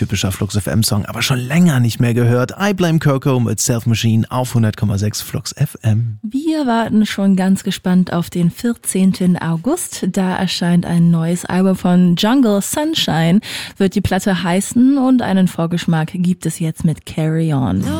typischer Flux FM Song, aber schon länger nicht mehr gehört. I Blame Coco mit Self Machine auf 100,6 Flux FM. Wir warten schon ganz gespannt auf den 14. August. Da erscheint ein neues Album von Jungle Sunshine, wird die Platte heißen, und einen Vorgeschmack gibt es jetzt mit Carry On.